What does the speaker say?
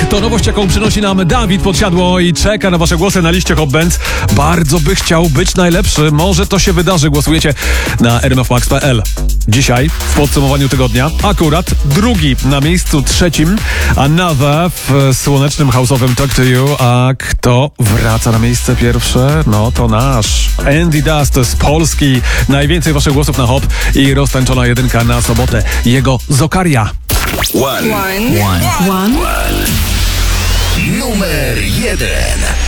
To nowość, jaką przynosi nam Dawid Podsiadło i czeka na wasze głosy na liście Hot Bands. Bardzo by chciał być najlepszy. Może to się wydarzy. Głosujecie na rmfmax.pl. Dzisiaj w podsumowaniu tygodnia akurat drugi na miejscu trzecim, a Nawa w słonecznym house'owym Talk to You. A kto wraca na miejsce pierwsze? No to nasz Andy Dust z Polski. Najwięcej waszych głosów na Hop i roztańczona jedynka na sobotę. Jego Zokaria. One. Numer 1.